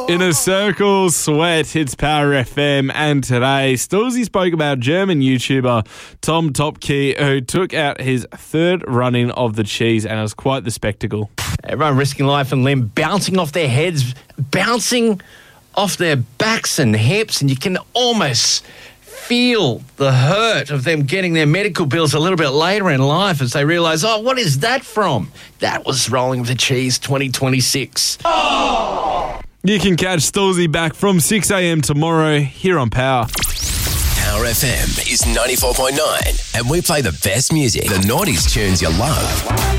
Inner Circle, Sweat, it's Power FM, and today Stillsy spoke about German YouTuber Tom Topke, who took out his third running of the cheese, and it was quite the spectacle. Everyone risking life and limb, bouncing off their heads, bouncing off their backs and hips, and you can almost feel the hurt of them getting their medical bills a little bit later in life as they realise, oh, what is that from? That was Rolling with the Cheese 2026. You can catch Stillsy back from 6 a.m. tomorrow here on Power. Power FM is 94.9 and we play the best music, the 90s tunes you love.